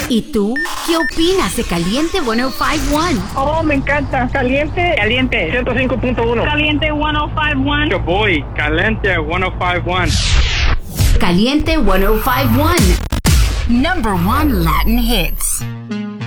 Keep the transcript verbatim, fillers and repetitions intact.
¿Y tú qué opinas de Caliente ciento cinco punto uno? Oh, me encanta. Caliente. Caliente ciento cinco punto uno. Caliente ciento cinco punto uno. Yo voy. Caliente ciento cinco punto uno. Caliente ciento cinco punto uno. Number one Latin hits.